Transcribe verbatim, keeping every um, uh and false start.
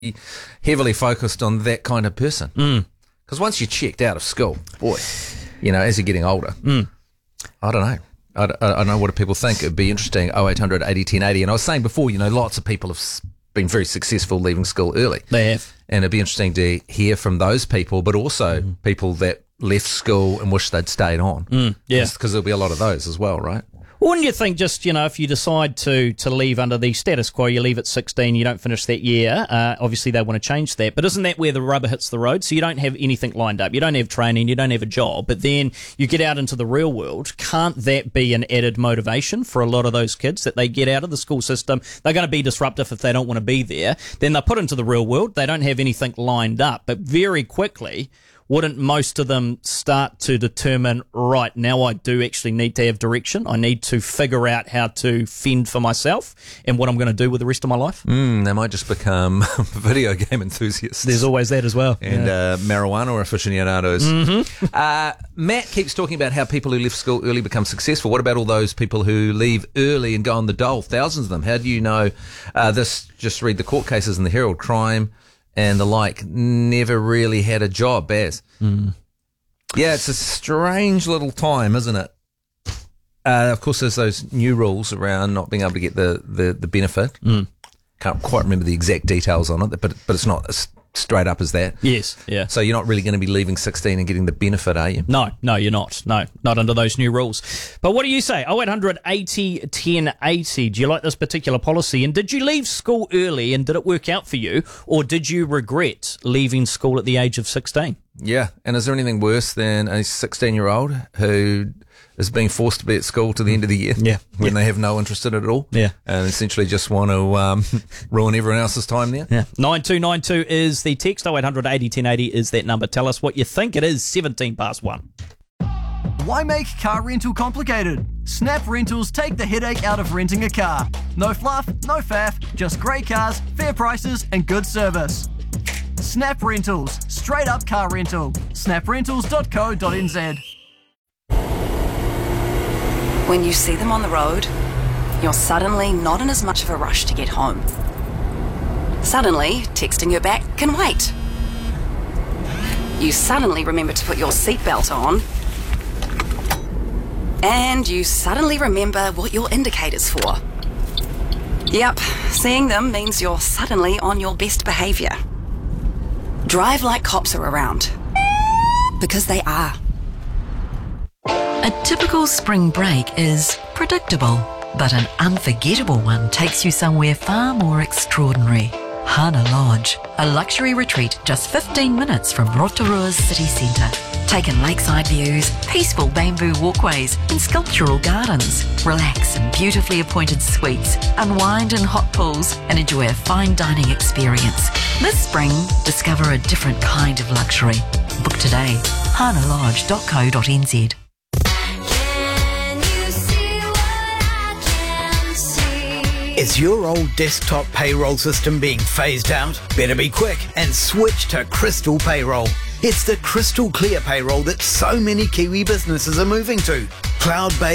heavily focused on that kind of person. Because mm. once you're checked out of school, boy, you know, as you're getting older, mm. I don't know. I, I, I don't know what do people think. It'd be interesting. oh eight hundred eighty ten eighty. And I was saying before, you know, lots of people have been very successful leaving school early. They have. And it'd be interesting to hear from those people, but also mm. people that left school and wish they'd stayed on. Mm, yeah. Because there'll be a lot of those as well, right? Wouldn't you think just, you know, if you decide to to leave under the status quo, you leave at sixteen, you don't finish that year, uh, obviously they want to change that. But isn't that where the rubber hits the road? So you don't have anything lined up. You don't have training, you don't have a job. But then you get out into the real world. Can't that be an added motivation for a lot of those kids that they get out of the school system? They're going to be disruptive if they don't want to be there. Then they're put into the real world. They don't have anything lined up. But very quickly, wouldn't most of them start to determine, right, now I do actually need to have direction. I need to figure out how to fend for myself and what I'm going to do with the rest of my life? Mm, they might just become video game enthusiasts. There's always that as well. And yeah. uh, marijuana aficionados. Mm-hmm. uh, Matt keeps talking about how people who left school early become successful. What about all those people who leave early and go on the dole? Thousands of them. How do you know uh, this? Just read the court cases in the Herald. Crime and the like, never really had a job, Baz. Mm. Yeah, it's a strange little time, isn't it? Uh, of course, there's those new rules around not being able to get the, the, the benefit. Mm. Can't quite remember the exact details on it, but but it's not as straight up as that. Yes, yeah. So you're not really going to be leaving sixteen and getting the benefit, are you? No, no, you're not. No, not under those new rules. But what do you say? oh eight hundred eighty ten eighty. Do you like this particular policy? And did you leave school early and did it work out for you? Or did you regret leaving school at the age of sixteen? Yeah. And is there anything worse than a sixteen-year-old who is being forced to be at school to the end of the year? Yeah. When yeah. they have no interest in it at all? Yeah. And essentially just want to um, ruin everyone else's time there? Yeah. nine two nine two is the text. oh eight hundred eighty ten eighty is that number. Tell us what you think. It is seventeen past one. Why make car rental complicated? Snap Rentals take the headache out of renting a car. No fluff, no faff, just great cars, fair prices and good service. Snap Rentals, straight up car rental. snap rentals dot co dot n z. When you see them on the road, you're suddenly not in as much of a rush to get home. Suddenly, texting her back can wait. You suddenly remember to put your seatbelt on. And you suddenly remember what your indicator's for. Yep, seeing them means you're suddenly on your best behaviour. Drive like cops are around. Because they are. A typical spring break is predictable, but an unforgettable one takes you somewhere far more extraordinary. Hana Lodge, a luxury retreat just fifteen minutes from Rotorua's city centre. Take in lakeside views, peaceful bamboo walkways and sculptural gardens. Relax in beautifully appointed suites, unwind in hot pools and enjoy a fine dining experience. This spring, discover a different kind of luxury. Book today, hana lodge dot co dot n z. Is your old desktop payroll system being phased out? Better be quick and switch to Crystal Payroll. It's the crystal clear payroll that so many Kiwi businesses are moving to. Cloud-based